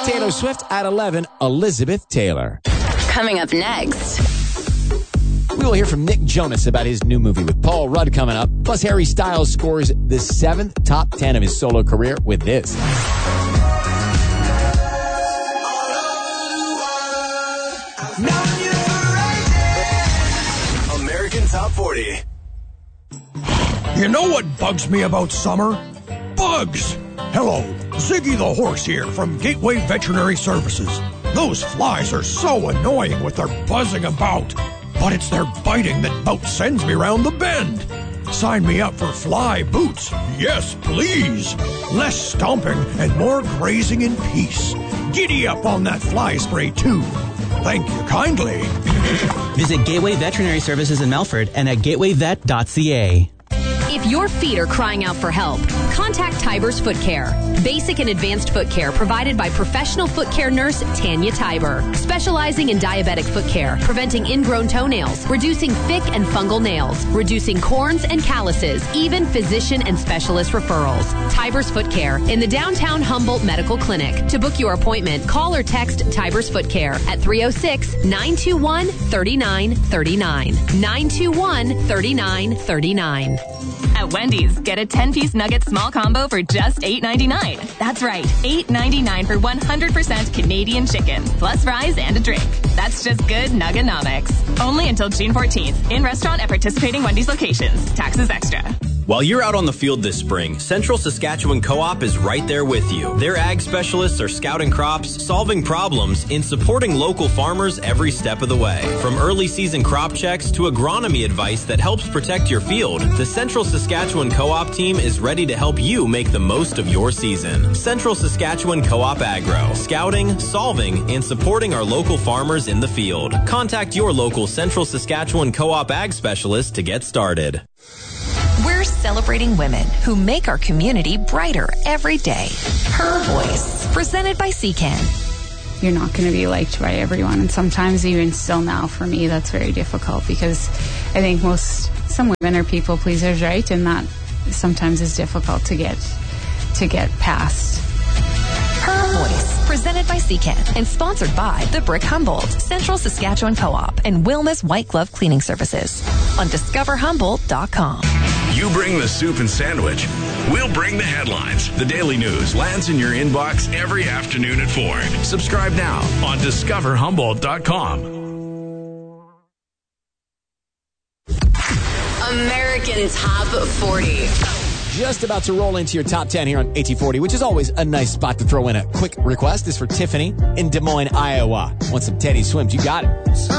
Taylor Swift at 11, Elizabeth Taylor. Coming up next. We will hear from Nick Jonas about his new movie with Paul Rudd coming up. Plus, Harry Styles scores the 7th top 10 of his solo career with this. American Top 40. You know what bugs me about summer? Bugs! Hello, Ziggy the Horse here from Gateway Veterinary Services. Those flies are so annoying with their buzzing about, but it's their biting that about sends me round the bend. Sign me up for fly boots. Yes, please. Less stomping and more grazing in peace. Giddy up on that fly spray, too. Thank you kindly. Visit Gateway Veterinary Services in Melford and at gatewayvet.ca. If your feet are crying out for help, contact Tiber's Foot Care. Basic and advanced foot care provided by professional foot care nurse Tanya Tiber. Specializing in diabetic foot care, preventing ingrown toenails, reducing thick and fungal nails, reducing corns and calluses, even physician and specialist referrals. Tiber's Foot Care in the downtown Humboldt Medical Clinic. To book your appointment, call or text Tiber's Foot Care at 306-921-3939. 921-3939. At Wendy's, get a 10-piece nugget small combo for just $8.99. That's right, $8.99 for 100% Canadian chicken, plus fries and a drink. That's just good Nuggonomics. Only until June 14th. In restaurant at participating Wendy's locations. Taxes extra. While you're out on the field this spring, Central Saskatchewan Co-op is right there with you. Their ag specialists are scouting crops, solving problems, and supporting local farmers every step of the way. From early season crop checks to agronomy advice that helps protect your field, the Central Saskatchewan Co-op team is ready to help you make the most of your season. Central Saskatchewan Co-op Agro, scouting, solving, and supporting our local farmers in the field. Contact your local Central Saskatchewan Co-op Ag specialist to get started. We're celebrating women who make our community brighter every day. Her Voice, presented by CCAN. You're not going to be liked by everyone, and sometimes even still now for me that's very difficult because I think some women are people pleasers, right? And that sometimes is difficult to get past. Her Voice, presented by CCAN and sponsored by the Brick Humboldt, Central Saskatchewan Co-op, and Wilma's White Glove Cleaning Services on discoverhumboldt.com. You bring the soup and sandwich. We'll bring the headlines. The Daily News lands in your inbox every afternoon at 4. Subscribe now on discoverhumboldt.com. American Top 40. Just about to roll into your top 10 here on AT40, which is always a nice spot to throw in a quick request. This is for Tiffany in Des Moines, Iowa. Want some Teddy Swims? You got it.